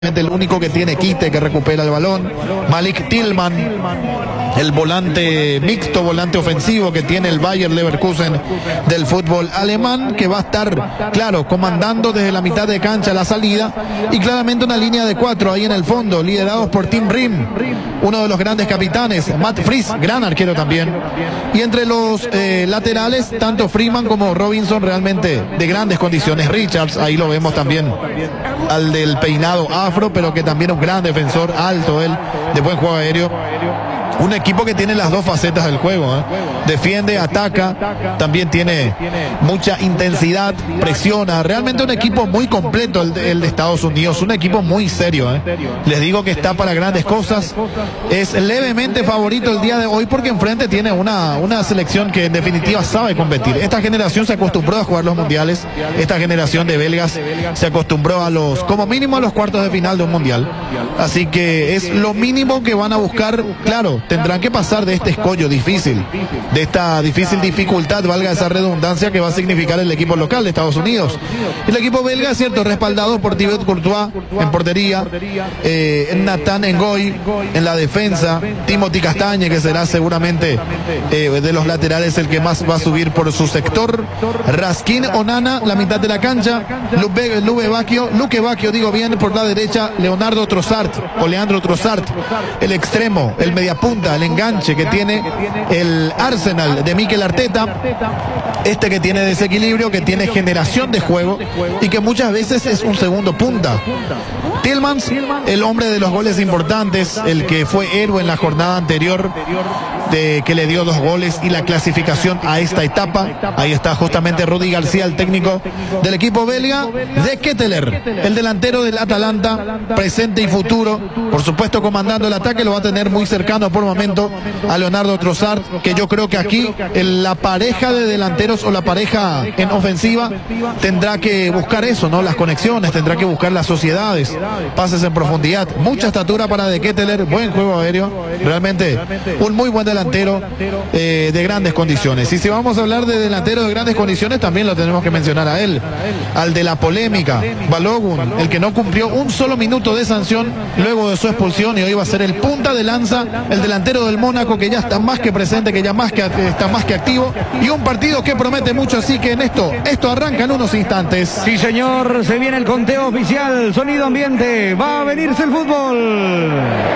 el único que tiene quite, que recupera el balón. Malik Tillman, el volante mixto, volante ofensivo que tiene el Bayer Leverkusen del fútbol alemán, que va a estar, claro, comandando desde la mitad de cancha la salida, y claramente una línea de 4 ahí en el fondo, liderados por Tim Ream, uno de los grandes capitanes, Matt Fries, gran arquero también, y entre los laterales, tanto Freeman como Robinson, realmente de grandes condiciones. Richards, ahí lo vemos también, al del peinado afro, pero que también es un gran defensor, alto él, de buen juego aéreo. Un equipo que tiene las dos facetas del juego, ¿eh? Defiende, ataca, también tiene mucha intensidad, presiona. Realmente un equipo muy completo el de Estados Unidos, un equipo muy serio, ¿eh? Les digo que está para grandes cosas. Es levemente favorito el día de hoy porque enfrente tiene una selección que en definitiva sabe competir. Esta generación se acostumbró a jugar los mundiales. Esta generación de belgas se acostumbró como mínimo a los cuartos de final de un mundial. Así que es lo mínimo que van a buscar. Claro, tendrán que pasar de este escollo difícil, de esta difícil dificultad, valga esa redundancia, que va a significar el equipo local de Estados Unidos. El equipo belga, cierto, respaldado por Thibaut Courtois en portería, Nathan Ngoy en la defensa, Timothy Castagne, que será seguramente de los laterales el que más va a subir por su sector, Raskin Onana, la mitad de la cancha, Luke Bacchio, digo bien, por la derecha, Leandro Trossard, el extremo, el mediapunta, el enganche que tiene el Arsenal de Mikel Arteta, que tiene desequilibrio, que tiene generación de juego y que muchas veces es un segundo punta. Tillmans, el hombre de los goles importantes, el que fue héroe en la jornada anterior, que le dio 2 goles y la clasificación a esta etapa. Ahí está justamente Rudy García, el técnico del equipo belga. De Ketteler, el delantero del Atalanta, presente y futuro, por supuesto comandando el ataque, lo va a tener muy cercano por momento a Leandro Trossard, que yo creo que aquí la pareja de delanteros o la pareja en ofensiva tendrá que buscar eso, ¿no? Las conexiones, tendrá que buscar las sociedades, pases en profundidad, mucha estatura para De Ketteler, buen juego aéreo, realmente un muy buen delantero de grandes condiciones. Y si vamos a hablar de delantero de grandes condiciones, también lo tenemos que mencionar a él, al de la polémica, Balogun, el que no cumplió un solo minuto de sanción luego de su expulsión y hoy va a ser el punta de lanza, el delantero del Mónaco, que ya está más que presente, que ya está más que activo, y un partido que promete mucho, así que en esto arranca en unos instantes. Sí, señor, se viene el conteo oficial, sonido ambiente, va a venirse el fútbol.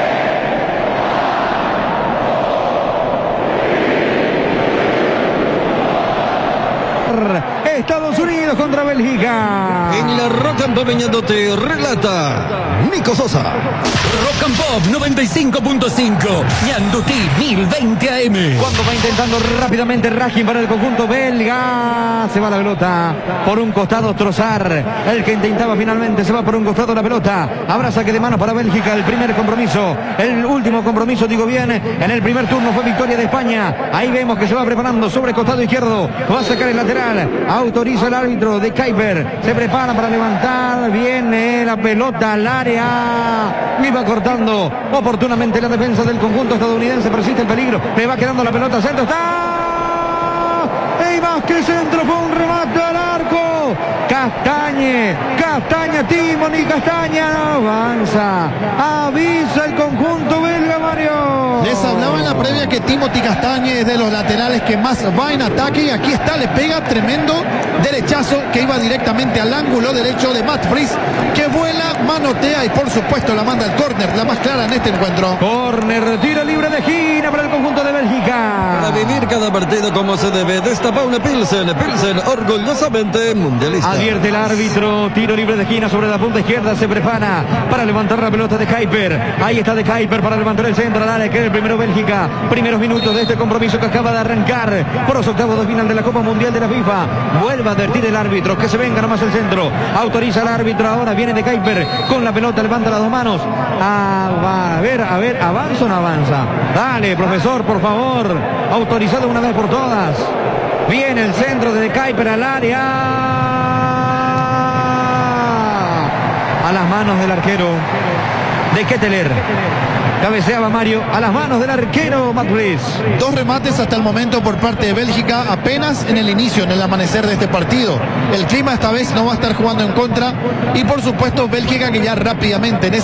Estados Unidos contra Bélgica. En la Rock and Pop te relata Nico Sosa. Rock and Pop 95.5, Ñandutí 1020 AM. Cuando va intentando rápidamente Rajin para el conjunto belga, se va la pelota por un costado Trossard, el que intentaba finalmente, se va por un costado la pelota. Habrá saque de manos para Bélgica, el primer compromiso, el último compromiso, digo bien, en el primer turno fue victoria de España. Ahí vemos que se va preparando sobre el costado izquierdo, va a sacar el lateral, autoriza el árbitro de Kuiper, se prepara para levantar, viene la pelota al área, y va cortando oportunamente la defensa del conjunto estadounidense, persiste el peligro, le va quedando la pelota, centro, está, y más que centro, fue un remate al arco, Castaña, Timón y Castaña, avanza, avisa el conjunto belga, Mario. Les hablaba en la previa que Timothy Castañe es de los laterales que más va en ataque, y aquí está, le pega tremendo derechazo que iba directamente al ángulo derecho de Matt Fries, que vuela, manotea y por supuesto la manda al córner, la más clara en este encuentro. Córner, tiro libre de esquina para el conjunto de Bélgica. Para vivir cada partido como se debe, destapa una Pilsen, orgullosamente mundialista. Advierte el árbitro, tiro libre de esquina sobre la punta izquierda, se prepara para levantar la pelota de Kuiper. Ahí está de Kuiper para levantar el centro al área, que es el primero Bélgica. Primeros minutos de este compromiso que acaba de arrancar por los octavos de final de la Copa Mundial de la FIFA. Vuelve a advertir el árbitro que se venga nomás el centro. Autoriza el árbitro, ahora viene de Kuiper con la pelota, levanta las dos manos. A ver, ¿avanza o no avanza? Dale, profesor, por favor. Autorizado una vez por todas. Viene el centro de Kuiper al área. A las manos del arquero. de Ketteler. Cabeceaba Mario a las manos del arquero Maturis. 2 remates hasta el momento por parte de Bélgica, apenas en el inicio, en el amanecer de este partido. El clima esta vez no va a estar jugando en contra y por supuesto Bélgica, que ya rápidamente en